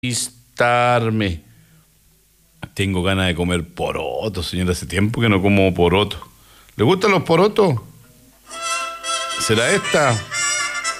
Estarme. Tengo ganas de comer poroto, señor. Hace tiempo que no como poroto. ¿Le gustan los porotos? ¿Será esta?